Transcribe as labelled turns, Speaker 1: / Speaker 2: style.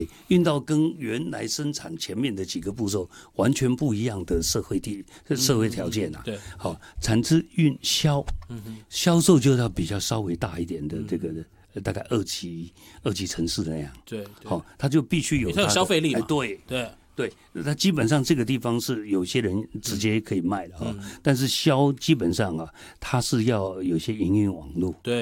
Speaker 1: 运到跟原来生产前面的几个步骤完全不一样的社会条件啊。
Speaker 2: 对，
Speaker 1: 好，产制运销，销售就要比较稍微大一点的这个。大概二级城市那样，
Speaker 2: 对，
Speaker 1: 好，它就必须有
Speaker 2: 它有消费力嘛，
Speaker 1: 对，它基本上这个地方是有些人直接可以卖的但是销基本上啊，它是要有些营运网络，
Speaker 2: 对。